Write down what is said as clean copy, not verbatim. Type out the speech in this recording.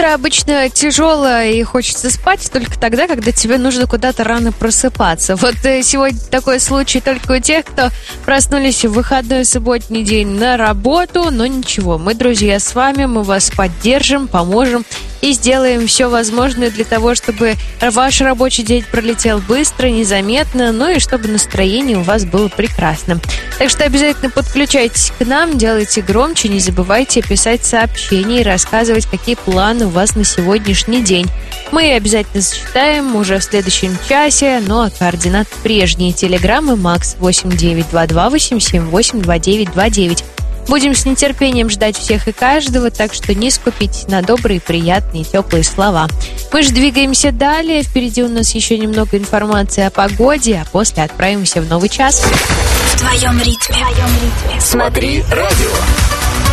Утро обычно тяжелое и хочется спать только тогда, когда тебе нужно куда-то рано просыпаться. Вот сегодня такой случай только у тех, кто проснулись в выходной субботний день на работу. Но ничего, мы, друзья, с вами, мы вас поддержим, поможем и сделаем все возможное для того, чтобы ваш рабочий день пролетел быстро, незаметно, ну и чтобы настроение у вас было прекрасным. Так что обязательно подключайтесь к нам, делайте громче, не забывайте писать сообщения и рассказывать, какие планы у вас на сегодняшний день. Мы обязательно зачитаем уже в следующем часе, ну а координаты прежние. Телеграммы Макс 892287882929. Будем с нетерпением ждать всех и каждого, так что не скупитесь на добрые, приятные, теплые слова. Мы же двигаемся далее. Впереди у нас еще немного информации о погоде, а после отправимся в новый час. В твоем ритме. Смотри радио.